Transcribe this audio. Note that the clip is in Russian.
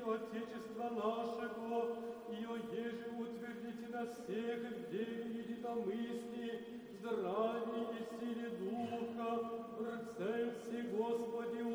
Отечества нашего, и еже утвердите нас всех в деле единомыслии, здравии и силе Духа, в Цельсе Господи